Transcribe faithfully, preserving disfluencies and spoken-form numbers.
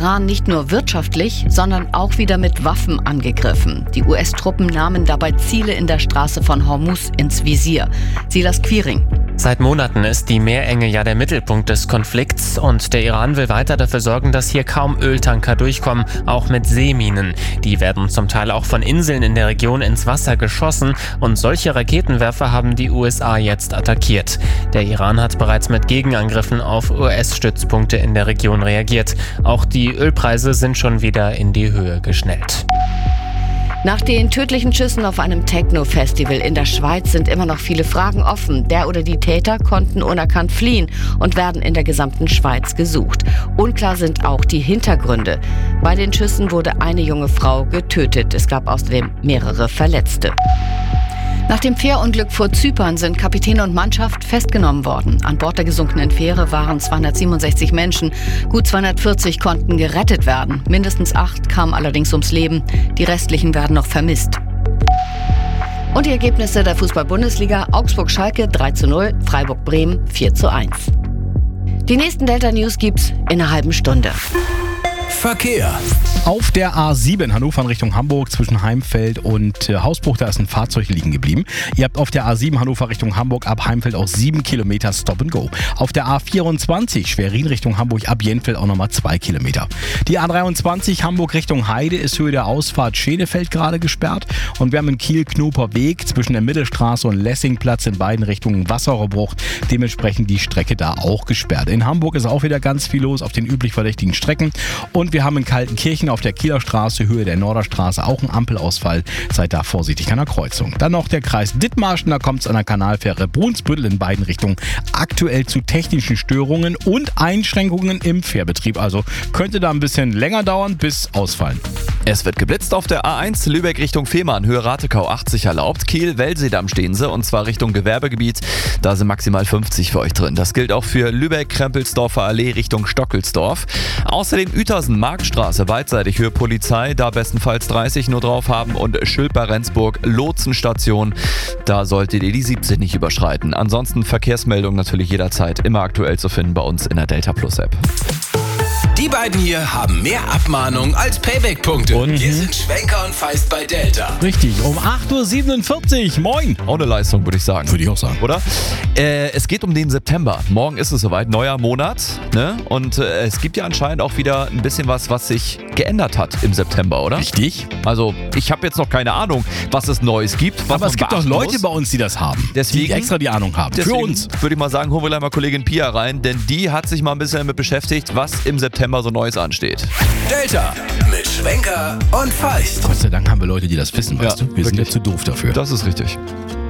Iran nicht nur wirtschaftlich, sondern auch wieder mit Waffen angegriffen. Die U S-Truppen nahmen dabei Ziele in der Straße von Hormuz ins Visier. Silas Quiring. Seit Monaten ist die Meerenge ja der Mittelpunkt des Konflikts und der Iran will weiter dafür sorgen, dass hier kaum Öltanker durchkommen, auch mit Seeminen. Die werden zum Teil auch von Inseln in der Region ins Wasser geschossen und solche Raketenwerfer haben die U S A jetzt attackiert. Der Iran hat bereits mit Gegenangriffen auf U S-Stützpunkte in der Region reagiert. Auch die Ölpreise sind schon wieder in die Höhe geschnellt. Nach den tödlichen Schüssen auf einem Techno-Festival in der Schweiz sind immer noch viele Fragen offen. Der oder die Täter konnten unerkannt fliehen und werden in der gesamten Schweiz gesucht. Unklar sind auch die Hintergründe. Bei den Schüssen wurde eine junge Frau getötet. Es gab außerdem mehrere Verletzte. Nach dem Fährunglück vor Zypern sind Kapitän und Mannschaft festgenommen worden. An Bord der gesunkenen Fähre waren zweihundertsiebenundsechzig Menschen. Gut zweihundertvierzig konnten gerettet werden. Mindestens acht kamen allerdings ums Leben. Die restlichen werden noch vermisst. Und die Ergebnisse der Fußball-Bundesliga: Augsburg-Schalke drei zu null, Freiburg-Bremen vier zu eins. Die nächsten Delta-News gibt's in einer halben Stunde. Verkehr. Auf der A sieben Hannover in Richtung Hamburg zwischen Heimfeld und äh, Hausbruch, da ist ein Fahrzeug liegen geblieben. Ihr habt auf der A sieben Hannover Richtung Hamburg ab Heimfeld auch sieben Kilometer Stop and Go. Auf der A vierundzwanzig Schwerin Richtung Hamburg ab Jenfeld auch nochmal zwei Kilometer. Die A dreiundzwanzig Hamburg Richtung Heide ist Höhe der Ausfahrt Schenefeld gerade gesperrt. Und wir haben in Kiel Knoper Weg zwischen der Mittelstraße und Lessingplatz in beiden Richtungen Wasserrohrbruch. Dementsprechend die Strecke da auch gesperrt. In Hamburg ist auch wieder ganz viel los auf den üblich verdächtigen Strecken. Und wir haben in Kaltenkirchen auf der Kieler Straße, Höhe der Norderstraße, auch einen Ampelausfall. Seid da vorsichtig an der Kreuzung. Dann noch der Kreis Dithmarschen, da kommt es an der Kanalfähre Brunsbüttel in beiden Richtungen aktuell zu technischen Störungen und Einschränkungen im Fährbetrieb. Also könnte da ein bisschen länger dauern, bis ausfallen. Es wird geblitzt auf der A eins Lübeck Richtung Fehmarn, Höhe Ratekau achtzig erlaubt. Kiel, Wellseedamm stehen sie und zwar Richtung Gewerbegebiet. Da sind maximal fünfzig für euch drin. Das gilt auch für Lübeck, Krempelsdorfer Allee Richtung Stockelsdorf. Außerdem Uetersen, Marktstraße, beidseitig Höhe Polizei, da bestenfalls dreißig nur drauf haben und Schild bei Rendsburg, Lotsenstation, da solltet ihr die siebzig nicht überschreiten. Ansonsten Verkehrsmeldung natürlich jederzeit immer aktuell zu finden bei uns in der Delta Plus App. Die beiden hier haben mehr Abmahnungen als Payback-Punkte. Und wir sind Schwenker und Feist bei Delta. Richtig, um acht Uhr siebenundvierzig. Moin. Auch eine Leistung, würde ich sagen. Würde ich auch sagen. Oder? Äh, es geht um den September. Morgen ist es soweit, neuer Monat. Ne? Und äh, es gibt ja anscheinend auch wieder ein bisschen was, was sich geändert hat im September, oder? Richtig. Also, ich habe jetzt noch keine Ahnung, was es Neues gibt. Was Aber es gibt doch Leute muss. bei uns, die das haben. Deswegen, die extra die Ahnung haben. Deswegen Für uns. Würde ich mal sagen, holen wir gleich mal Kollegin Pia rein, denn die hat sich mal ein bisschen damit beschäftigt, was im September so Neues ansteht. Delta mit Schwenker und Feist. Gott sei Dank haben wir Leute, die das wissen, weißt Ja, du? Wir sind wirklich. ja zu doof dafür. Das ist richtig.